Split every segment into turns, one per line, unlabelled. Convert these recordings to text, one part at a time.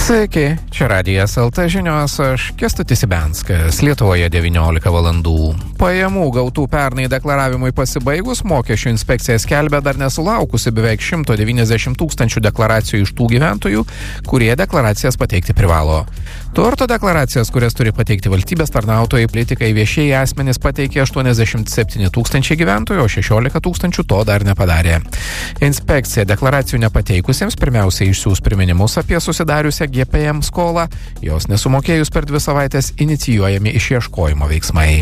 Sveiki, čia Radijas LT žinios, aš Kęstutis Ibenskas, Lietuvoje 19 valandų. Pajamų gautų pernai deklaravimui pasibaigus, mokesčių inspekcija skelbia dar nesulaukusi beveik 190 tūkstančių deklaracijų iš tų gyventojų, kurie deklaracijas pateikti privalo. Turto deklaracijas, kurias turi pateikti valstybės tarnautojai, politikai, viešieji asmenys pateikė 87 tūkstančiai gyventojų, o 16 tūkstančių to dar nepadarė. Inspekcija deklaracijų nepateikusiems pirmiausia išsiųs priminimus apie susidariusią GPM skolą, jos nesumokėjus per 2 savaitės inicijuojami išieškojimo veiksmai.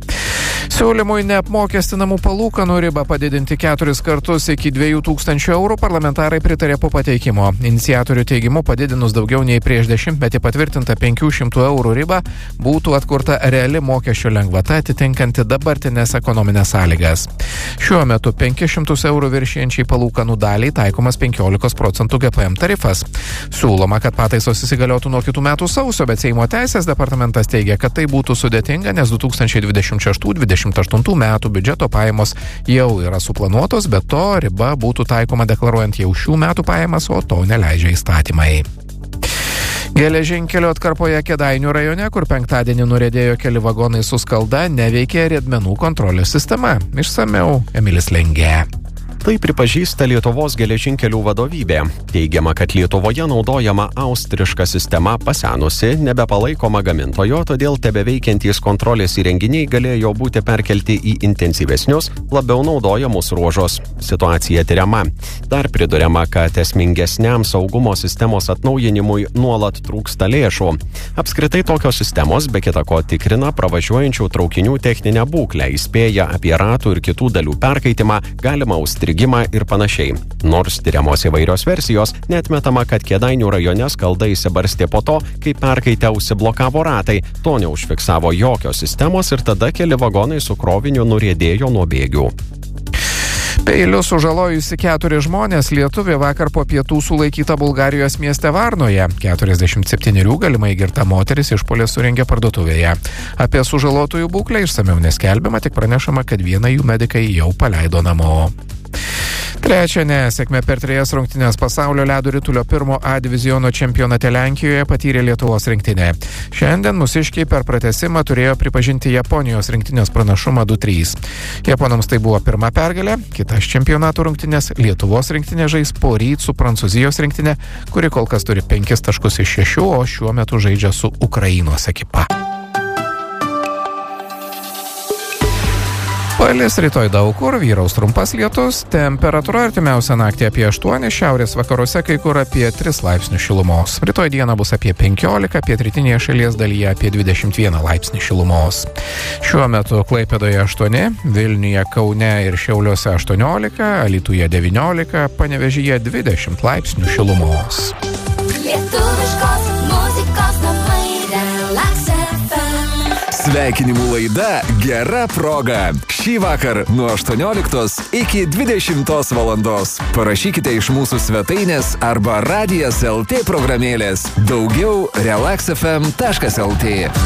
Siūlymui neapmokestinamų palūkanų ribą padidinti 4 kartus iki 2000 eurų parlamentarai pritarė po pateikimo. Iniciatorių teigimu padidinus daugiau nei prieš 10-metį patvirtintą 500 eurų ribą būtų atkurta reali mokesčio lengvata atitinkanti dabartinės ekonominės sąlygas. Šiuo metu 500 eurų viršijančiai palūkanų daliai taikomas 15% GPM tarifas. Siūloma, kad pataisos įsigaliotų nuo kitų metų sausio, bet Seimo teisės departamentas teigia, kad tai būtų sudėtinga, nes 2026-2028 metų biudžeto pajamos jau yra suplanuotos, bet to riba būtų taikoma deklaruojant jau šių metų pajamas, o to neleidžia įstatymai. Geležinkelio atkarpoje Kėdainių rajone, kur penktadienį nuriedėjo keli vagonai su skalda, neveikė riedmenų kontrolės sistema. Išsamiau Emilis Lengė.
Tai pripažįsta Lietuvos geležinkelių vadovybė. Teigiama, kad Lietuvoje naudojama austriška sistema pasenusi, nebepalaikoma gamintojo, todėl tebeveikiantys kontrolės įrenginiai galėjo būti perkelti į intensyvesnius, labiau naudojamus ruožus. Situacija tyriama. Dar priduriama, kad esmingesniam saugumo sistemos atnaujinimui nuolat trūksta lėšų. Apskritai tokios sistemos be kita ko tikrina pravažiuojančių traukinių techninę būklę, įspėja apie ratų ir kitų dalių perkaitimą, galimą užstrigimą ir panašiai. Nors tyriamos įvairios versijos, neatmetama, kad Kėdainių rajone skalda įsibarstė po to, kai perkaitę užsiblokavo ratai. To neužfiksavo jokios sistemos ir tada keli vagonai su kroviniu nuriedėjo nuo bėgių.
Peiliu sužalojusi 4 žmonės lietuvė vakar po pietų sulaikyta Bulgarijos mieste Varnoje. 47 galimai girta moteris išpuolį surengė parduotuvėje. Apie sužalotųjų būklę išsamiau neskelbiama, tik pranešama, kad vieną jų medikai jau paleido namo. Trečią nesėkmę per 3 rungtynės pasaulio ledo ritulio 1 A diviziono čempionate Lenkijoje patyrė Lietuvos rinktinė. Šiandien mūsiškiai per pratęsimą turėjo pripažinti Japonijos rinktinės pranašumą 2-3. Japonams tai buvo pirma pergalė, kitas čempionato rungtynės Lietuvos rinktinė žais poryt su Prancūzijos rinktinė, kuri kol kas turi 5 taškus iš 6, o šiuo metu žaidžia su Ukrainos ekipa. Palis rytoj daug kur, vyraus trumpas lietus, temperatūra artimiausią naktį apie 8, šiaurės vakaruose kai kur apie 3 laipsnių šilumos. Rytoj dieną bus apie 15, pietrytinėje šalies dalyje apie 21 laipsnių šilumos. Šiuo metu Klaipėdoje 8, Vilniuje, Kaune ir Šiauliuose 18, Alytuje 19, Panevėžyje 20 laipsnių šilumos.
Lietuviškos muzikos namai Relax FM.
Sveikinimų laida Gera proga. Šį vakar nuo 18 iki 20 valandos. Parašykite iš mūsų svetainės arba Radijas LT programėlės. Daugiau relaxfm.lt.